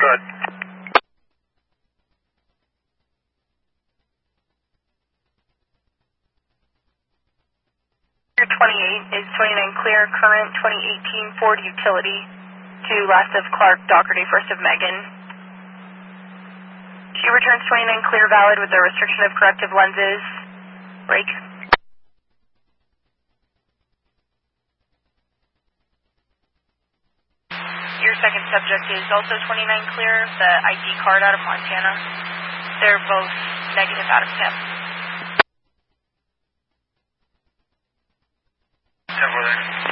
Good. 28 is 29 clear, current 2018 Ford Utility to last of Clark Dougherty, first of Megan. She returns 29 clear, valid with the restriction of corrective lenses. Brake. Your second subject is also 29 clear, the ID card out of Montana. They're both negative out of 10. 10 weather.